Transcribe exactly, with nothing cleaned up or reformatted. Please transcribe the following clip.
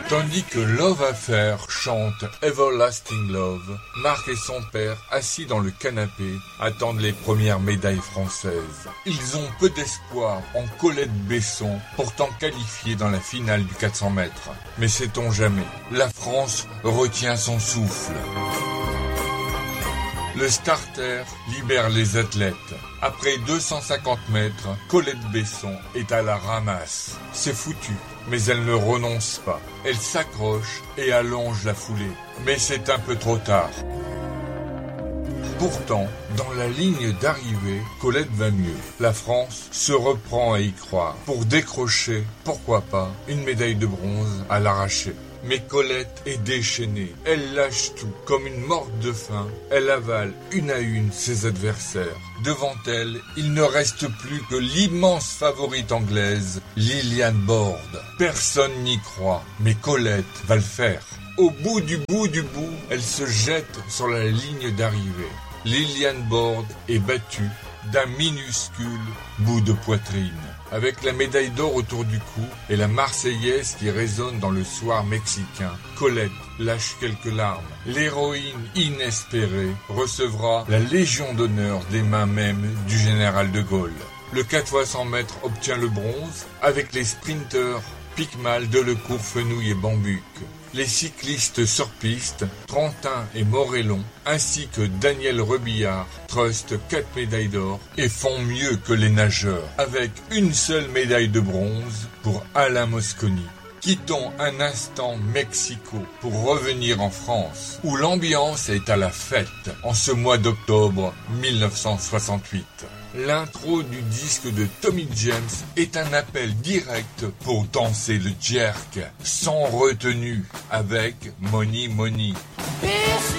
Tandis que Love Affair chante Everlasting Love, Marc et son père, assis dans le canapé, attendent les premières médailles françaises. Ils ont peu d'espoir en Colette Besson, pourtant qualifiée dans la finale du quatre cents mètres. Mais sait-on jamais, la France retient son souffle. Le starter libère les athlètes. Après deux cent cinquante mètres, Colette Besson est à la ramasse. C'est foutu, mais elle ne renonce pas. Elle s'accroche et allonge la foulée. Mais c'est un peu trop tard. Pourtant, dans la ligne d'arrivée, Colette va mieux. La France se reprend à y croire pour décrocher, pourquoi pas, une médaille de bronze à l'arraché. Mais Colette est déchaînée. Elle lâche tout. Comme une morte de faim, elle avale une à une ses adversaires. Devant elle, il ne reste plus que l'immense favorite anglaise, Liliane Bord. Personne n'y croit, mais Colette va le faire. Au bout du bout du bout, elle se jette sur la ligne d'arrivée. Liliane Bord est battue d'un minuscule bout de poitrine. Avec la médaille d'or autour du cou et la Marseillaise qui résonne dans le soir mexicain, Colette lâche quelques larmes. L'héroïne inespérée recevra la Légion d'honneur des mains même du général de Gaulle. Le quatre fois cent mètres obtient le bronze avec les sprinteurs Picmal, Delecourt, Fenouil et Bambuc. Les cyclistes sur piste, Trentin et Morellon, ainsi que Daniel Rebillard, trustent quatre médailles d'or et font mieux que les nageurs, avec une seule médaille de bronze pour Alain Mosconi. Quittons un instant Mexico pour revenir en France, où l'ambiance est à la fête en ce mois d'octobre mille neuf cent soixante-huit. L'intro du disque de Tommy James est un appel direct pour danser le jerk, sans retenue, avec Money Money.